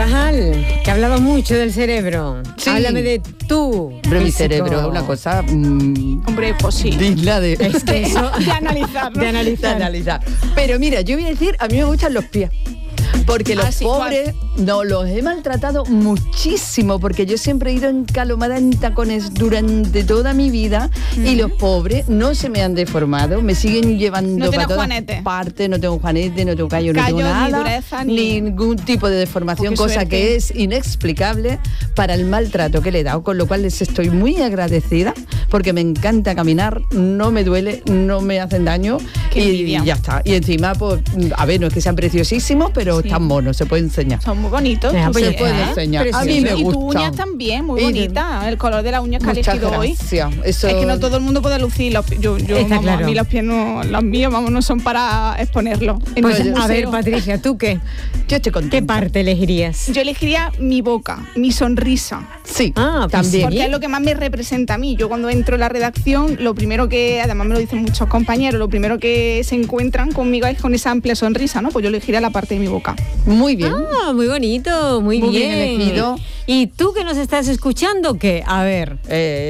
Carvajal, que hablaba mucho del cerebro. Sí. Háblame de tú. Hombre, mi cerebro es una cosa Hombre, pues sí. digna de, Es que eso, De analizar, ¿no? de analizar. de analizar. Pero mira, yo voy a decir, a mí me gustan los pies. Porque los sí, pobres, no, los he maltratado muchísimo, porque yo siempre he ido encalomada en tacones durante toda mi vida y los pobres no se me han deformado, me siguen llevando No para tienes todas juanete. partes, no tengo juanete, no tengo callo, no Callo, tengo ni nada, dureza, ni- ningún tipo de deformación, Oh, qué cosa suerte. que es inexplicable para el maltrato que le he dado, con lo cual les estoy muy agradecida, porque me encanta caminar, no me duele, no me hacen daño Qué y envidia. ya está. Y encima, pues, a ver, no es que sean preciosísimos, pero Sí. están monos, se puede enseñar. Son muy bonitos. Mira, tus pues ya Se pies, puede ¿eh? enseñar. A Precioso. mí me Y tus gustan. uñas también, muy Y- bonitas. El color de las uñas que has Muchas elegido hoy. gracias. Eso... Es que no todo el mundo puede lucir los pies. Yo Está vamos, claro. a mí los pies no, los míos, vamos, no son para exponerlos. En Pues ningún a ver, museo. Patricia, ¿tú qué? Yo estoy contenta. ¿Qué parte elegirías? Yo elegiría mi boca, mi sonrisa. Sí, Ah, pues también. Porque es lo que más me representa a mí. Yo cuando entro en la redacción, lo primero que, además me lo dicen muchos compañeros, lo primero que se encuentran conmigo es con esa amplia sonrisa, ¿no? Pues yo elegiría la parte de mi boca. Muy bien. Ah, muy bonito, muy, Muy bien elegido. ¿Y tú que nos estás escuchando qué? A ver.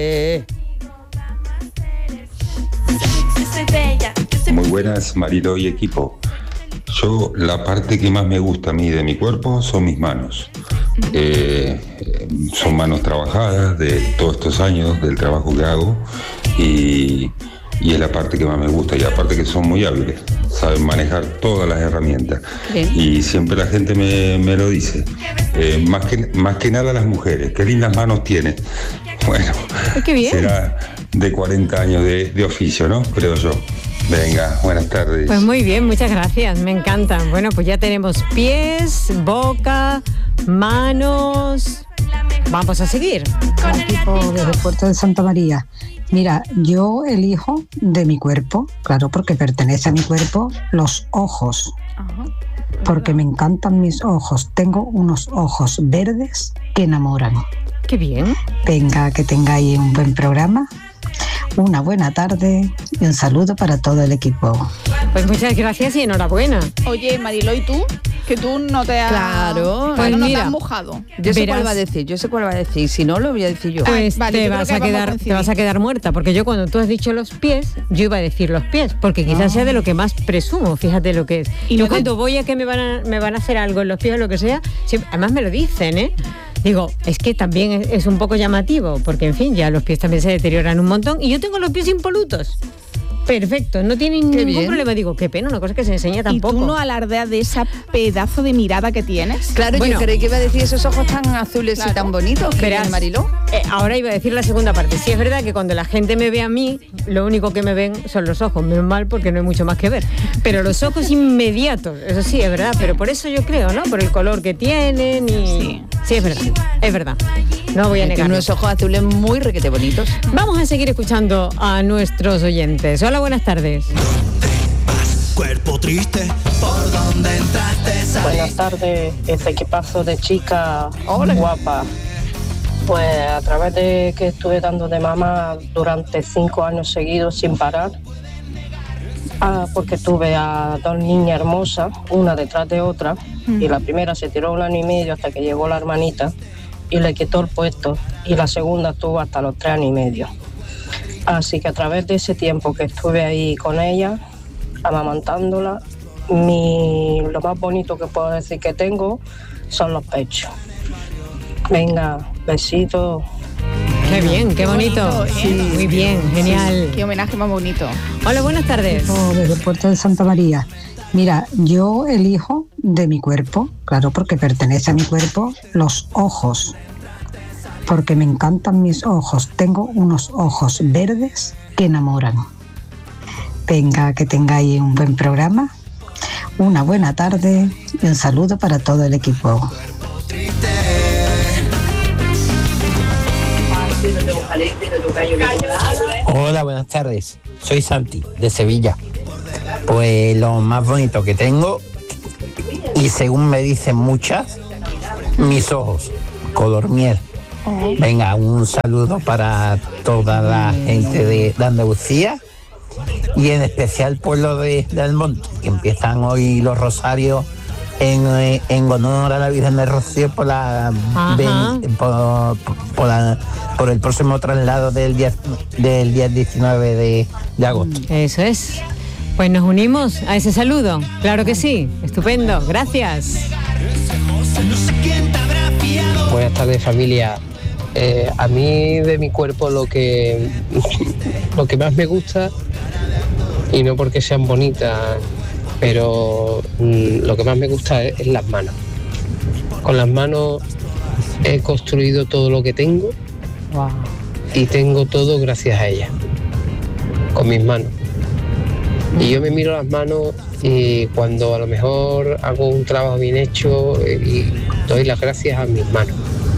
Muy buenas, Mariló y equipo. Yo, la parte que más me gusta a mí de mi cuerpo son mis manos. Son manos trabajadas de todos estos años del trabajo que hago y es la parte que más me gusta, y aparte que son muy hábiles, saben manejar todas las herramientas. Bien. Y siempre la gente me lo dice, más que nada las mujeres, qué lindas manos tienen. Bueno, Qué bien. será de 40 años de oficio, ¿no? Creo yo. Venga, buenas tardes. Pues muy bien, muchas gracias, me encantan. Bueno, pues ya tenemos pies, boca, manos. Vamos a seguir. Equipo desde el puerto de Santa María. Mira, yo elijo de mi cuerpo, claro, porque pertenece a mi cuerpo, los ojos, porque me encantan mis ojos. Tengo unos ojos verdes que enamoran. Qué bien. Venga, que tengáis un buen programa, una buena tarde y un saludo para todo el equipo. Pues muchas gracias y enhorabuena. Oye, Mariló, ¿y tú? Que tú no te has... Claro, pues no te mira. has mojado. Yo sé cuál Verás. va a decir, Si no, lo voy a decir yo. Pues vale, yo te creo vas que a vamos a quedar, coincidir. te vas a quedar muerta, porque yo cuando tú has dicho los pies, yo iba a decir los pies, porque quizás sea de lo que más presumo, fíjate lo que es. Y Y yo no te- cuando voy a que me van a hacer algo en los pies o lo que sea, además me lo dicen, ¿eh? Digo, es que también es un poco llamativo, porque en fin, ya los pies también se deterioran un montón y yo tengo los pies impolutos. Perfecto, no tienen Qué ningún bien. problema. Digo, qué pena, una cosa que se enseña ¿Y tampoco. tú no alardeas de esa pedazo de mirada que tienes? Claro, Bueno. yo creí que iba a decir esos ojos tan azules Claro. y tan bonitos que Verás. tiene Mariló. Ahora iba a decir la segunda parte. Sí, es verdad que cuando la gente me ve a mí, lo único que me ven son los ojos. Menos mal, porque no hay mucho más que ver. Pero los ojos inmediatos, eso sí, es verdad. Pero por eso yo creo, ¿no? Por el color que tienen y... Sí, es verdad. Es verdad. No voy a Tiene negarlo. unos ojos azules muy requete bonitos. Vamos a seguir escuchando a nuestros oyentes. Hola, buenas tardes. Cuerpo triste, por donde entraste. Buenas tardes, ese equipazo de chica guapa. Pues a través de que estuve dando de mamá durante 5 años seguidos sin parar, porque tuve a 2 niñas hermosas, una detrás de otra, y la primera se tiró 1 año y medio hasta que llegó la hermanita y le quitó el puesto, y la segunda estuvo hasta los 3 años y medio. Así que a través de ese tiempo que estuve ahí con ella, amamantándola, lo más bonito que puedo decir que tengo son los pechos. Venga, besitos. Qué bien, qué bonito. bonito, ¿eh? Sí, muy bien, genial. Qué homenaje más bonito. Hola, buenas tardes. Desde el puerto de Santa María. Mira, yo elijo de mi cuerpo, claro, porque pertenece a mi cuerpo, los ojos, porque me encantan mis ojos. Tengo unos ojos verdes que enamoran. Venga, que tengáis un buen programa, una buena tarde y un saludo para todo el equipo. Hola, buenas tardes. Soy Santi, de Sevilla. Pues lo más bonito que tengo, y según me dicen muchas, mis ojos, color miel. Venga, un saludo para toda la gente de Andalucía y en especial pueblo de Almonte, que empiezan hoy los rosarios en honor a la Virgen de Rocío por el próximo traslado del día 19 de agosto. Eso es. Pues nos unimos a ese saludo. Claro que sí. Estupendo. Gracias. Buenas tardes, familia. A mí de mi cuerpo lo que más me gusta, y no porque sean bonitas, pero lo que más me gusta es las manos. Con las manos he construido todo lo que tengo. Wow. Y tengo todo gracias a ellas, con mis manos. Y yo me miro las manos y cuando a lo mejor hago un trabajo bien hecho y doy las gracias a mis manos.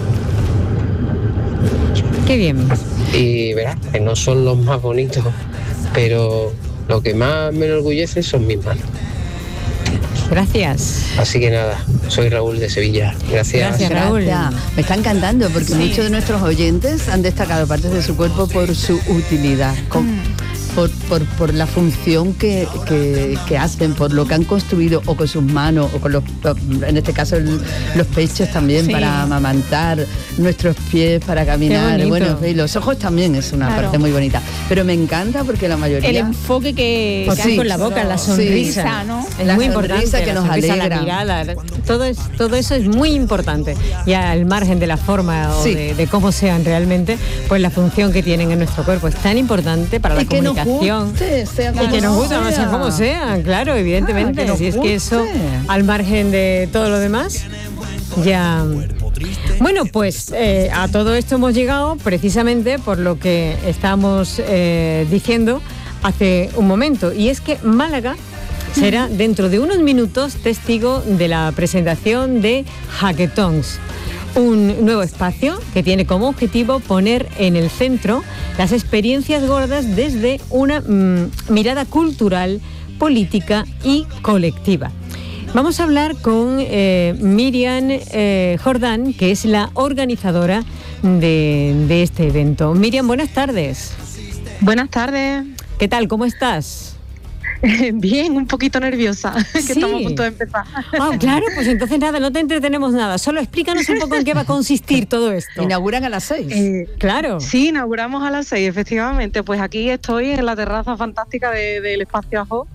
Qué bien. Y verás que no son los más bonitos, pero lo que más me enorgullece son mis manos. Gracias. Así que nada, soy Raúl de Sevilla. Gracias. Gracias, Raúl. Me está encantando porque muchos de nuestros oyentes han destacado partes de su cuerpo por su utilidad, por la función que hacen, por lo que han construido o con sus manos o con los, en este caso los pechos también para amamantar, nuestros pies para caminar, bueno, y los ojos también es una parte muy bonita, pero me encanta porque la mayoría el enfoque que hay con la boca, la sonrisa, ¿no? Es la muy sonrisa importante, que la nos sonrisa, alegra, la mirada, todo eso es muy importante, y al margen de la forma o de cómo sean realmente, pues la función que tienen en nuestro cuerpo es tan importante para la comunicación. Y que nos gusta, no sé cómo sea, claro, evidentemente. Si es que eso, al margen de todo lo demás, ya. Bueno, pues a todo esto hemos llegado precisamente por lo que estamos diciendo hace un momento, y es que Málaga será dentro de unos minutos testigo de la presentación de Hackathons, un nuevo espacio que tiene como objetivo poner en el centro las experiencias gordas desde una mirada cultural, política y colectiva. Vamos a hablar con Miriam Jordán, que es la organizadora de este evento. Miriam, buenas tardes. Buenas tardes. ¿Qué tal? ¿Cómo estás? Bien, un poquito nerviosa, que estamos a punto de empezar. Claro, pues entonces nada, no te entretenemos nada. Solo explícanos un poco en qué va a consistir todo esto. Inauguran a las 6. Claro. Sí, inauguramos a las 6, efectivamente. Pues aquí estoy en la terraza fantástica del Espacio Ajo.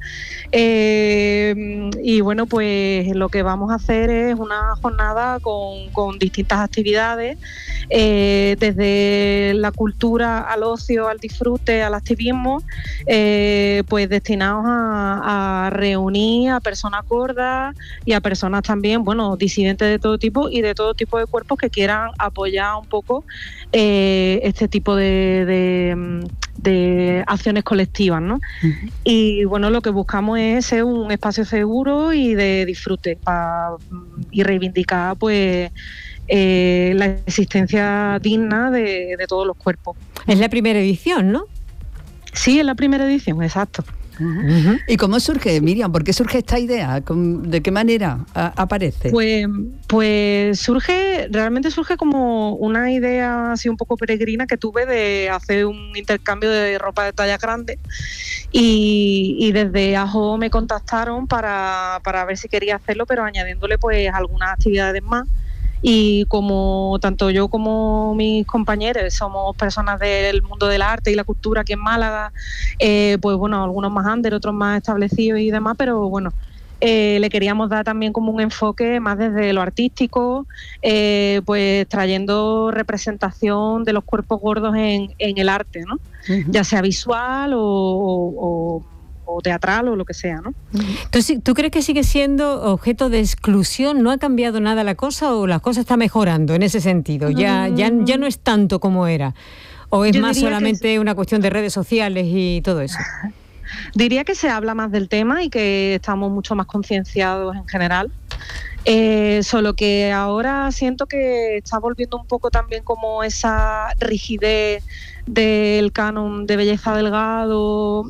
Y bueno, pues lo que vamos a hacer es una jornada con distintas actividades, desde la cultura al ocio, al disfrute, al activismo, pues destinados a reunir a personas gordas y a personas también, bueno, disidentes de todo tipo y de todo tipo de cuerpos que quieran apoyar un poco este tipo de acciones colectivas, ¿no? Uh-huh. Y bueno, lo que buscamos es ser un espacio seguro y de disfrute y reivindicar pues la existencia digna de todos los cuerpos. Es la primera edición, ¿no? Sí, es la primera edición, exacto. Uh-huh. ¿Y cómo surge, Miriam? ¿Por qué surge esta idea? ¿De qué manera aparece? Pues realmente surge como una idea así un poco peregrina que tuve de hacer un intercambio de ropa de talla grande y desde Ajo me contactaron para ver si quería hacerlo, pero añadiéndole pues algunas actividades más. Y como tanto yo como mis compañeros somos personas del mundo del arte y la cultura aquí en Málaga, pues bueno, algunos más under, otros más establecidos y demás, pero bueno, le queríamos dar también como un enfoque más desde lo artístico, pues trayendo representación de los cuerpos gordos en el arte, ¿no? Uh-huh. Ya sea visual o teatral o lo que sea, ¿no? Entonces, ¿tú crees que sigue siendo objeto de exclusión? ¿No ha cambiado nada la cosa o la cosa está mejorando en ese sentido? ¿Ya no es tanto como era? ¿O es más solamente una cuestión de redes sociales y todo eso? Diría que se habla más del tema y que estamos mucho más concienciados en general. Solo que ahora siento que está volviendo un poco también como esa rigidez del canon de belleza delgado,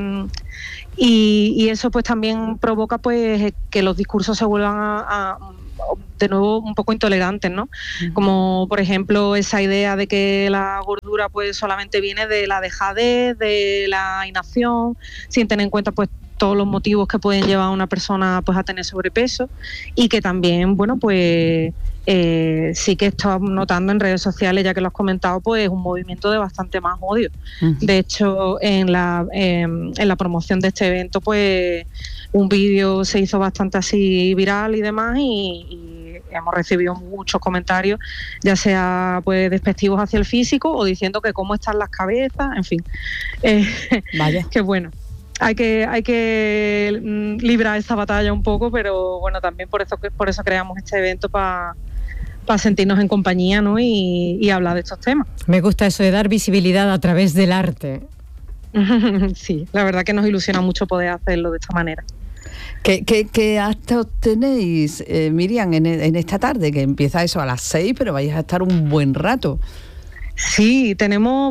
y eso pues también provoca pues que los discursos se vuelvan a de nuevo un poco intolerantes, ¿no? Uh-huh. Como por ejemplo esa idea de que la gordura pues solamente viene de la dejadez, de la inacción, sin tener en cuenta pues todos los motivos que pueden llevar a una persona pues a tener sobrepeso, y que también, bueno, pues sí que estoy notando en redes sociales, ya que lo has comentado, pues un movimiento de bastante más odio. De hecho, en la promoción de este evento, pues un vídeo se hizo bastante así viral y demás, y hemos recibido muchos comentarios, ya sea pues despectivos hacia el físico o diciendo que cómo están las cabezas, en fin. Vaya. Que bueno, hay que librar esta batalla un poco, pero bueno, también por eso creamos este evento para sentirnos en compañía, ¿no? y hablar de estos temas. Me gusta eso de dar visibilidad a través del arte. Sí, la verdad que nos ilusiona mucho poder hacerlo de esta manera. ¿Qué actos tenéis, Miriam, en esta tarde? Que empieza eso a las 6, pero vais a estar un buen rato. Sí, tenemos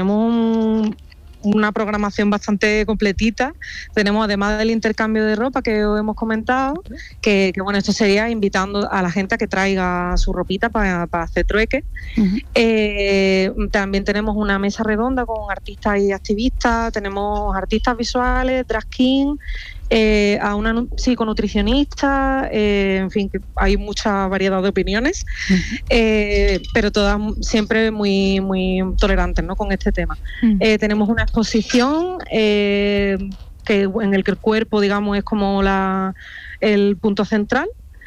una programación bastante completita. Tenemos, además del intercambio de ropa que os hemos comentado, que bueno, esto sería invitando a la gente a que traiga su ropita para hacer trueque. También tenemos una mesa redonda con artistas y activistas, tenemos artistas visuales, drag king, a una psiconutricionista, en fin, que hay mucha variedad de opiniones, pero todas siempre muy, muy tolerantes, ¿no?, con este tema. Tenemos una exposición en el que el cuerpo, digamos, es como el punto central.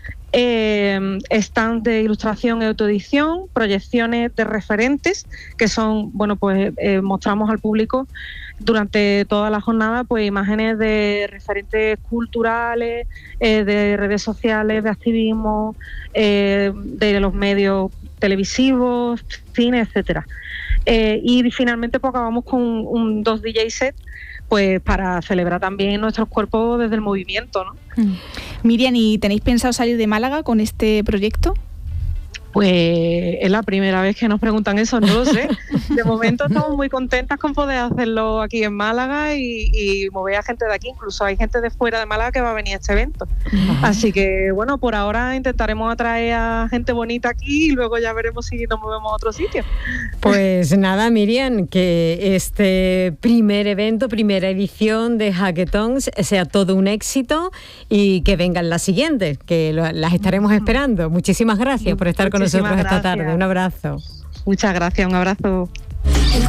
Stand de ilustración y autoedición, proyecciones de referentes, que son, bueno, pues mostramos al público durante toda la jornada pues imágenes de referentes culturales, de redes sociales, de activismo, de los medios televisivos, cine, etcétera. Y finalmente pues acabamos con 2 DJ sets, pues para celebrar también nuestros cuerpos desde el movimiento, ¿no? Miriam, ¿y tenéis pensado salir de Málaga con este proyecto? Pues es la primera vez que nos preguntan eso, no lo sé. De momento estamos muy contentas con poder hacerlo aquí en Málaga y mover a gente de aquí. Incluso hay gente de fuera de Málaga que va a venir a este evento. Así que bueno, por ahora intentaremos atraer a gente bonita aquí y luego ya veremos si nos movemos a otro sitio. Pues nada, Miriam, que este primer evento, primera edición de Hackathons sea todo un éxito y que vengan las siguientes, que las estaremos esperando. Muchísimas gracias por estar con nosotros esta tarde. Un abrazo. Muchas gracias, un abrazo.